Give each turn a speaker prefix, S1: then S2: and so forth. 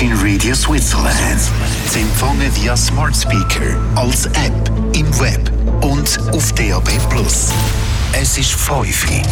S1: Virgin Radio Switzerland. Sie empfangen via Smart Speaker, als App, im Web und auf DAB+. Es ist 5 Uhr.